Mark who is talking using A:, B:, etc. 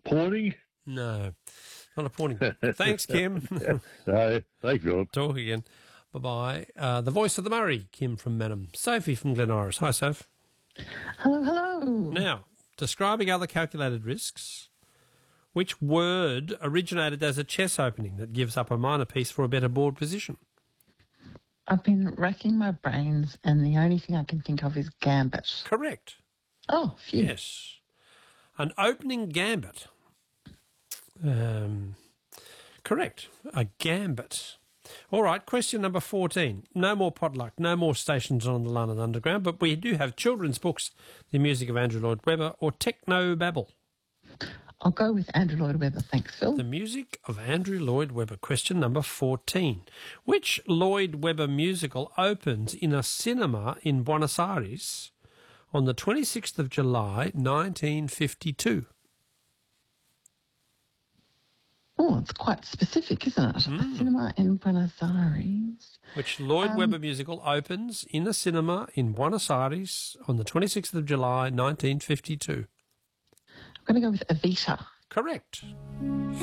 A: Pawning?
B: No, not a pawning. Thanks, Kim.
A: No, thanks, Philip.
B: Talk again. Bye-bye. The voice of the Murray, Kim from Manham. Sophie from Glen Iris. Hi, Soph.
C: Hello, hello.
B: Now, describing other calculated risks, which word originated as a chess opening that gives up a minor piece for a better board position?
C: I've been racking my brains and the only thing I can think of is gambit.
B: Correct.
C: Oh, phew.
B: Yes. An opening gambit. Correct. A gambit. All right, question number 14. No more potluck, no more stations on the London Underground, but we do have children's books, the music of Andrew Lloyd Webber, or Techno Babble.
C: I'll go with Andrew Lloyd Webber. Thanks, Phil.
B: The music of Andrew Lloyd Webber. Question number 14. Which Lloyd Webber musical opens in a cinema in Buenos Aires on the 26th of July, 1952?
C: Oh, it's quite specific, isn't it? A cinema in Buenos Aires.
B: Which Lloyd Webber musical opens in a cinema in Buenos Aires on the 26th of July, 1952?
C: I'm going to go with Evita.
B: Correct.